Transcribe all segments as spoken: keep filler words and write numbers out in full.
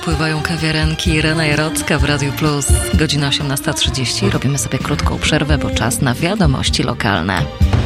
Pływają kawiarenki. Irena Jarocka w Radiu Plus. Godzina osiemnasta trzydzieści. Robimy sobie krótką przerwę, bo czas na wiadomości lokalne.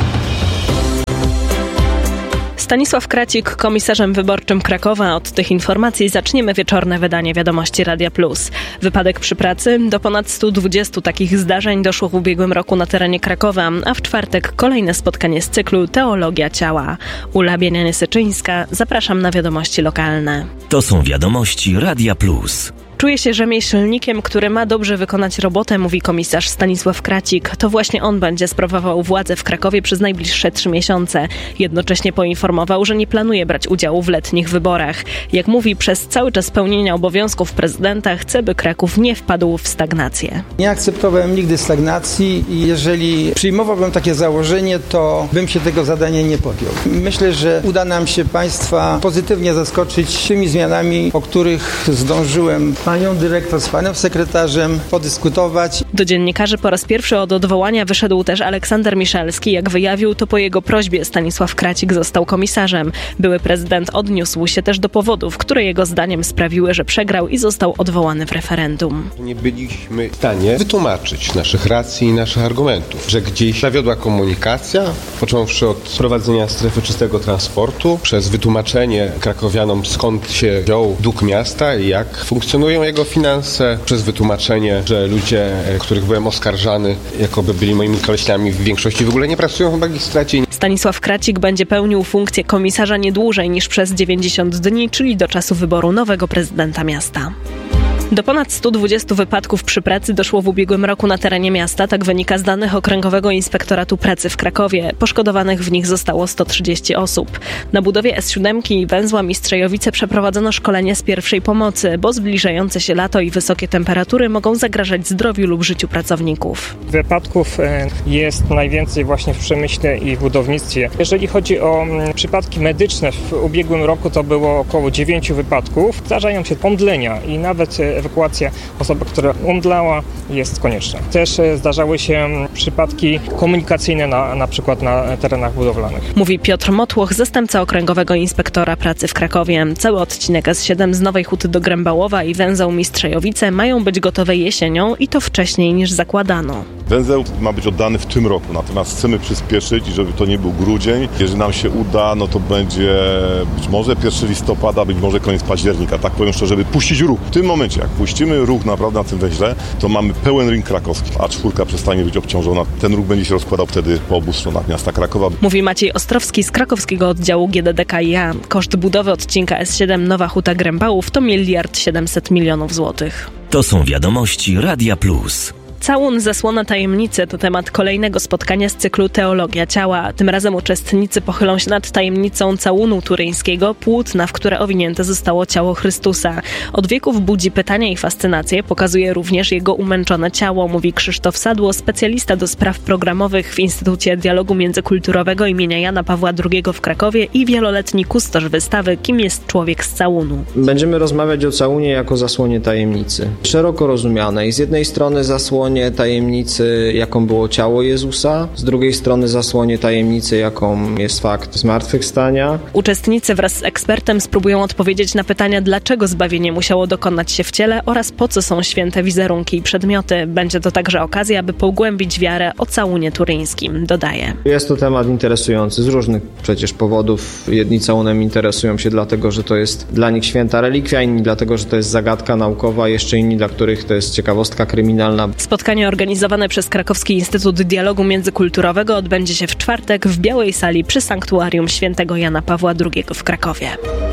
Stanisław Kracik, komisarzem wyborczym Krakowa. Od tych informacji zaczniemy wieczorne wydanie Wiadomości Radia Plus. Wypadek przy pracy. Do ponad stu dwudziestu takich zdarzeń doszło w ubiegłym roku na terenie Krakowa, a w czwartek kolejne spotkanie z cyklu Teologia Ciała. Ula Bieniany-Syczyńska. Zapraszam na wiadomości lokalne. To są Wiadomości Radia Plus. Czuję się rzemieślnikiem, który ma dobrze wykonać robotę, mówi komisarz Stanisław Kracik. To właśnie on będzie sprawował władzę w Krakowie przez najbliższe trzy miesiące. Jednocześnie poinformował, że nie planuje brać udziału w letnich wyborach. Jak mówi, przez cały czas pełnienia obowiązków prezydenta chce, by Kraków nie wpadł w stagnację. Nie akceptowałem nigdy stagnacji i jeżeli przyjmowałbym takie założenie, to bym się tego zadania nie podjął. Myślę, że uda nam się państwa pozytywnie zaskoczyć tymi zmianami, o których zdążyłem panią dyrektor z panem sekretarzem podyskutować. Do dziennikarzy po raz pierwszy od odwołania wyszedł też Aleksander Miszalski. Jak wyjawił, to po jego prośbie Stanisław Kracik został komisarzem. Były prezydent odniósł się też do powodów, które jego zdaniem sprawiły, że przegrał i został odwołany w referendum. Nie byliśmy w stanie wytłumaczyć naszych racji i naszych argumentów, że gdzieś zawiodła komunikacja, począwszy od wprowadzenia strefy czystego transportu, przez wytłumaczenie krakowianom, skąd się wziął dług miasta i jak funkcjonują jego finanse, przez wytłumaczenie, że ludzie, których byłem oskarżany, jakoby byli moimi koleśniami, w większości w ogóle nie pracują w magistracie. Stanisław Kracik będzie pełnił funkcję komisarza nie dłużej niż przez dziewięćdziesiąt dni, czyli do czasu wyboru nowego prezydenta miasta. Do ponad stu dwudziestu wypadków przy pracy doszło w ubiegłym roku na terenie miasta, tak wynika z danych Okręgowego Inspektoratu Pracy w Krakowie. Poszkodowanych w nich zostało sto trzydzieści osób. Na budowie S siedem i węzła Mistrzejowice przeprowadzono szkolenie z pierwszej pomocy, bo zbliżające się lato i wysokie temperatury mogą zagrażać zdrowiu lub życiu pracowników. Wypadków jest najwięcej właśnie w przemyśle i w budownictwie. Jeżeli chodzi o przypadki medyczne, w ubiegłym roku to było około dziewięciu wypadków. Zdarzają się omdlenia i nawet ewakuacja osoby, która umdlała, jest konieczna. Też zdarzały się przypadki komunikacyjne na, na przykład na terenach budowlanych. Mówi Piotr Motłoch, zastępca Okręgowego Inspektora Pracy w Krakowie. Cały odcinek S siedem z Nowej Huty do Grębałowa i węzeł Mistrzejowice mają być gotowe jesienią i to wcześniej niż zakładano. Węzeł ma być oddany w tym roku, natomiast chcemy przyspieszyć, żeby to nie był grudzień. Jeżeli nam się uda, no to będzie być może pierwszego listopada, być może koniec października. Tak powiem szczerze, żeby puścić ruch. W tym momencie, jak puścimy ruch naprawdę na tym węźle, to mamy pełen ring krakowski, a czwórka przestanie być obciążona. Ten ruch będzie się rozkładał wtedy po obu stronach miasta Krakowa. Mówi Maciej Ostrowski z krakowskiego oddziału G D D K i A. Koszt budowy odcinka S siedem Nowa Huta Grębałów to miliard siedemset milionów złotych. To są Wiadomości Radia Plus. Całun zasłona tajemnicy to temat kolejnego spotkania z cyklu Teologia Ciała. Tym razem uczestnicy pochylą się nad tajemnicą całunu turyńskiego, płótna, w które owinięte zostało ciało Chrystusa. Od wieków budzi pytania i fascynację, pokazuje również jego umęczone ciało, mówi Krzysztof Sadło, specjalista do spraw programowych w Instytucie Dialogu Międzykulturowego imienia Jana Pawła drugiego w Krakowie i wieloletni kustosz wystawy Kim jest człowiek z całunu. Będziemy rozmawiać o całunie jako zasłonie tajemnicy. Szeroko rozumianej. Z jednej strony zasłonie tajemnicy, jaką było ciało Jezusa, z drugiej strony zasłonie tajemnicy, jaką jest fakt zmartwychwstania. Uczestnicy wraz z ekspertem spróbują odpowiedzieć na pytania, dlaczego zbawienie musiało dokonać się w ciele oraz po co są święte wizerunki i przedmioty. Będzie to także okazja, aby pogłębić wiarę o całunie turyńskim, dodaje. Jest to temat interesujący z różnych przecież powodów. Jedni całunem interesują się dlatego, że to jest dla nich święta relikwia, inni dlatego, że to jest zagadka naukowa, jeszcze inni, dla których to jest ciekawostka kryminalna. Spotkanie organizowane przez Krakowski Instytut Dialogu Międzykulturowego odbędzie się w czwartek w Białej Sali przy Sanktuarium Świętego Jana Pawła drugiego w Krakowie.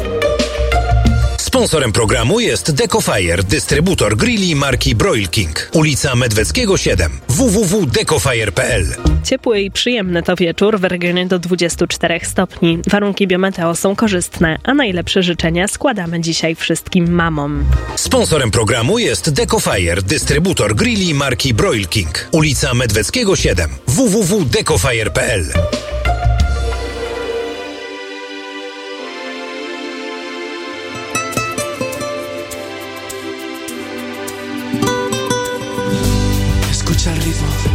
Sponsorem programu jest Decofire, dystrybutor grilli marki Broil King. Ulica Medweckiego siedem. w w w kropka decofire kropka p l. Ciepły i przyjemny to wieczór, w regionie do dwudziestu czterech stopni. Warunki biometeo są korzystne, a najlepsze życzenia składamy dzisiaj wszystkim mamom. Sponsorem programu jest Decofire, dystrybutor grilli marki Broil King. Ulica Medweckiego siedem. w w w kropka decofire kropka p l.